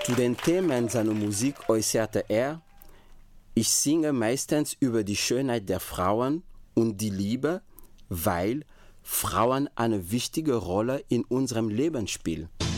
Zu den Themen seiner Musik äußerte er: Ich singe meistens über die Schönheit der Frauen und die Liebe, weil Frauen eine wichtige Rolle in unserem Leben spielen.